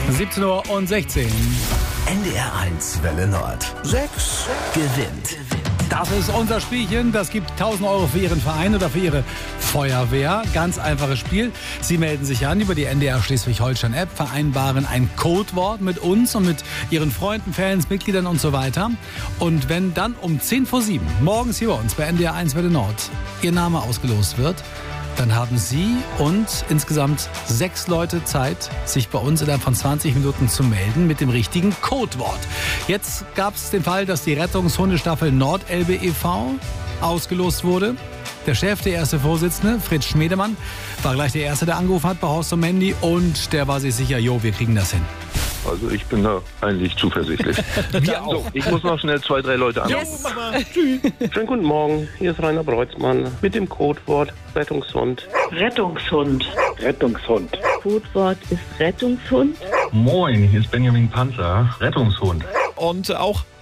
17:16 Uhr. NDR 1 Welle Nord. 6 gewinnt. Das ist unser Spielchen. Das gibt 1.000 Euro für Ihren Verein oder für Ihre Feuerwehr. Ganz einfaches Spiel. Sie melden sich an über die NDR Schleswig-Holstein-App, vereinbaren ein Codewort mit uns und mit Ihren Freunden, Fans, Mitgliedern und so weiter. Und wenn dann um 6:50 morgens hier bei uns bei NDR 1 Welle Nord Ihr Name ausgelost wird, dann haben Sie und insgesamt 6 Leute Zeit, sich bei uns innerhalb von 20 Minuten zu melden mit dem richtigen Codewort. Jetzt gab es den Fall, dass die Rettungshundestaffel Nordelbe e.V. ausgelost wurde. Der Chef, der erste Vorsitzende, Fritz Schmedemann, war gleich der Erste, der angerufen hat bei Horst und Mandy. Und der war sich sicher, wir kriegen das hin. Also ich bin da eigentlich zuversichtlich. Wir auch. So, ich muss noch schnell 2, 3 Leute anrufen. Yes. Schönen guten Morgen, hier ist Rainer Breutzmann mit dem Codewort Rettungshund. Rettungshund. Rettungshund. Codewort ist Rettungshund. Moin, hier ist Benjamin Panzer, Rettungshund. Und auch